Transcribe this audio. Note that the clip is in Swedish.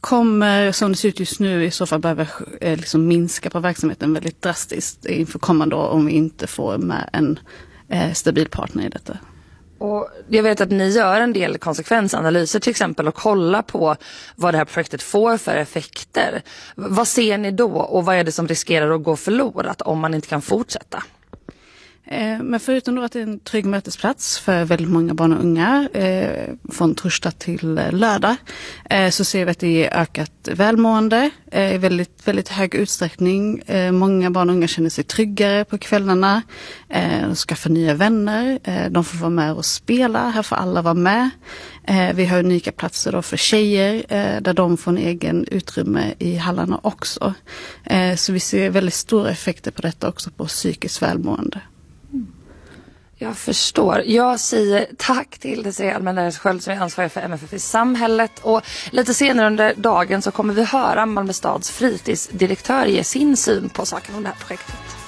kommer, som det ser ut just nu, i så fall behöva liksom minska på verksamheten väldigt drastiskt inför kommande år om vi inte får med en stabil partner i detta. Och jag vet att ni gör en del konsekvensanalyser till exempel och kollar på vad det här projektet får för effekter. Vad ser ni då och vad är det som riskerar att gå förlorat om man inte kan fortsätta? Men förutom då att det är en trygg mötesplats för väldigt många barn och unga från torsdag till lördag så ser vi att det ger ökat välmående i väldigt, väldigt hög utsträckning. Många barn och unga känner sig tryggare på kvällarna, de skaffar nya vänner, de får vara med och spela, här får alla vara med. Vi har unika platser då för tjejer där de får en egen utrymme i hallarna också. Så vi ser väldigt stora effekter på detta också på psykiskt välmående. Jag förstår. Jag säger tack till Desirée Almendares Sköld som är ansvarig för MFF i samhället. Och lite senare under dagen så kommer vi höra Malmö stads fritidsdirektör ge sin syn på saken om det här projektet.